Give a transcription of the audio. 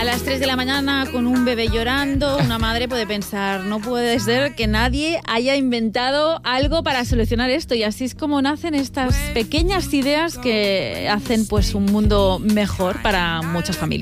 A las 3 de la mañana con un bebé llorando, una madre puede pensar, no puede ser que nadie haya inventado algo para solucionar esto. Y así es como nacen estas pequeñas ideas que hacen pues un mundo mejor para muchas familias.